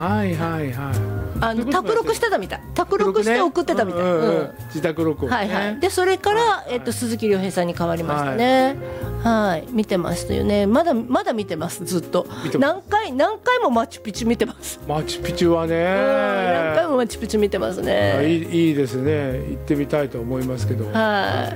はいはいはい。 宅録してたみたい。宅録して送ってたみたい。 自宅録音ね。 はいはい。でそれから鈴木亮平さんに変わりましたね。はい、見てましたよね。まだ見てます、ずっと。何回もマチュピチュ見てます。 マチュピチュはね。 何回もマチュピチュ見てますね。 いいですね。行ってみたいと思いますけど。 はい。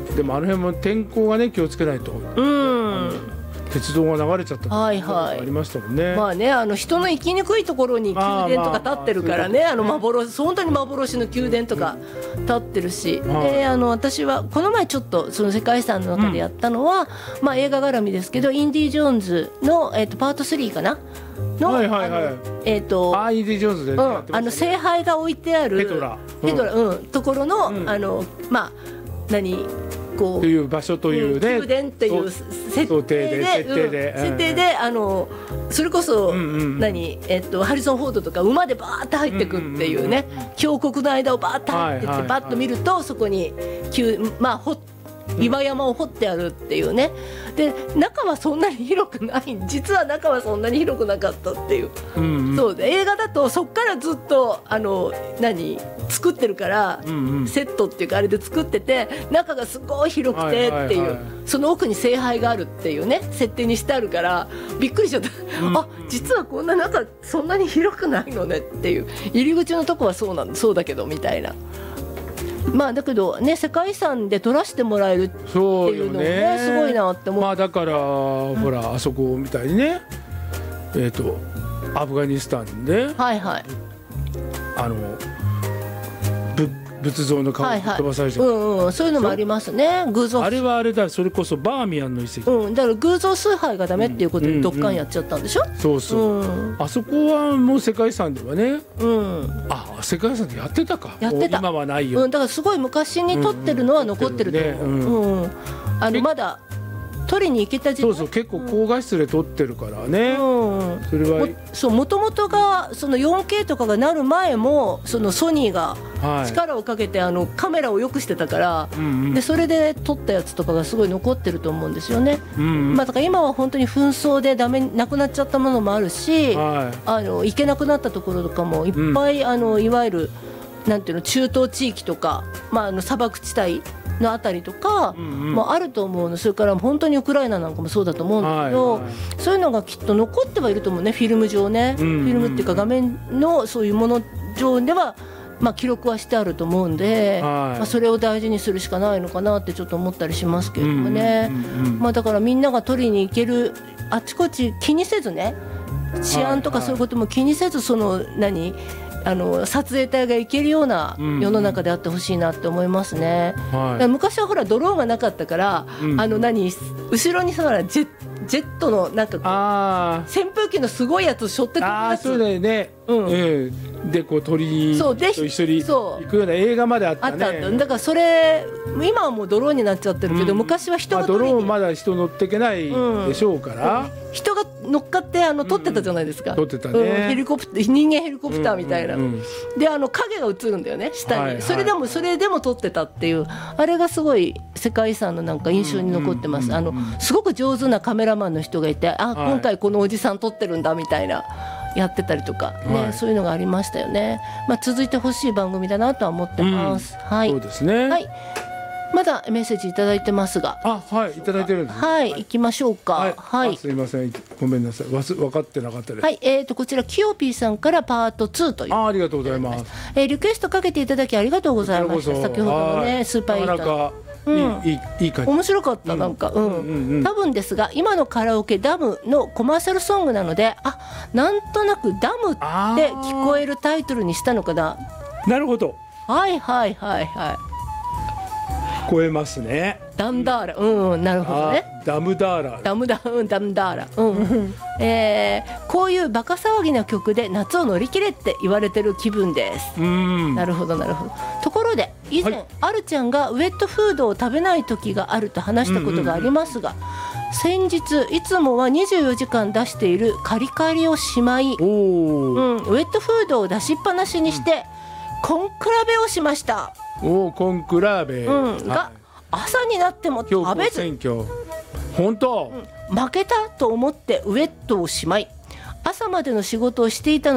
でもあの辺も天候がね気をつけないと。鉄道が流れちゃったとありましたもんね。 まあね、人の行きにくいところに宮殿とか建ってるからね、本当に幻の宮殿とか建ってるし、で私はこの前ちょっとその世界遺産の中でやったのは、まあ映画絡みですけど、インディ・ジョーンズのパート3かなのインディ・ジョーンズで聖杯が置いてあるペトラところのまあ何こうという場所というね、 宮殿っていう設定でそれこそハリソン・フォードとか馬でバーッと入ってくっていうね、峡谷の間をバーッと入ってってバッと見るとそこに岩山を掘ってあるっていうね。で中はそんなに広くない、実は中はそんなに広くなかったっていう、そうで映画だとそっからずっと作ってるから、セットっていうかあれで作ってて、中がすごい広くてっていう、その奥に聖杯があるっていうね設定にしてあるからびっくりしちゃったあ、実はこんな中そんなに広くないのねっていう、入り口のとこはそうだけどみたいな。まあだけどね、世界遺産で撮らせてもらえるっていうのもねすごいなって思う。 まあだからほらあそこみたいにね、アフガニスタンで仏像の顔を飛ばされちゃう、 そういうのもありますね。偶像あれはあれだ、それこそバーミヤンの遺跡、 だから偶像崇拝がダメっていうことでドッカンやっちゃったんでしょ。 そうそう、あそこはもう世界遺産ではね、世界遺産でやってたか、今はないよ、 だからすごい昔に撮ってるのは残ってると思う。まだ取りに行けた時代、 結構高画質で撮ってるからね、それはもともとがその 4K とかがなる前もそのソニーが力をかけてカメラを良くしてたから、でそれで撮ったやつとかがすごい残ってると思うんですよね。だから今は本当に紛争でなくなっちゃったものもあるし、行けなくなったところとかもいっぱいいわゆるなんていうの、中東地域とか、砂漠地帯のあたりとかもあると思うの。それから本当にウクライナなんかもそうだと思うんだけど、そういうのがきっと残ってはいると思うね、フィルム上ね、フィルムっていうか画面のそういうもの上では記録はしてあると思うんで、それを大事にするしかないのかなってちょっと思ったりしますけれどもね。だからみんなが撮りに行けるあちこち気にせずね、治安とかそういうことも気にせず、その撮影隊が行けるような世の中であってほしいなって思いますね。昔はほらドローンがなかったから、後ろにさジェットのなんか扇風機のすごいやつを背負ってたやつ、 そうだよね、でこう鳥と一緒に行くような映画まであったね。 だからそれ今はもうドローンになっちゃってるけど、昔は人がドローンまだ人乗っていけないでしょうから、 人が乗っかって撮ってたじゃないですか。 撮ってたね、 人間ヘリコプターみたいな、で影が映るんだよね下に、それでも撮ってたっていう、あれがすごい世界遺産のなんか印象に残ってます。すごく上手なカメラマンの人がいて、今回このおじさん撮ってるんだみたいなやってたりとかね、そういうのがありましたよね。続いてほしい番組だなとは思ってます。 そうですね。 まだメッセージいただいてますが、 いただいてるんです。 行きましょうか。 すみません、ごめんなさい、分かってなかったです。 こちらキヨピーさんからパート2という、 ありがとうございます。 リクエストかけていただきありがとうございました。先ほどのねスーパーイーター、いい感じ、面白かった。なんか多分ですが、今のカラオケダムのコマーシャルソングなので、なんとなくダムって聞こえるタイトルにしたのかな。 なるほど。聞こえますね。 ダムダーラ、なるほどね。 ダムダーラ、 ダムダーラ、こういうバカ騒ぎな曲で夏を乗り切れって言われてる気分です。なるほどなるほど。ところで以前、あるちゃんがウェットフードを食べない時があると話したことがありますが、先日いつもは24時間出しているカリカリをしまい、ウェットフードを出しっぱなしにして、コンクラベをしました。 コンクラベ、 が朝になっても食べず、 本当、 負けたと思ってウェットをしまい、 朝までの仕事をしていた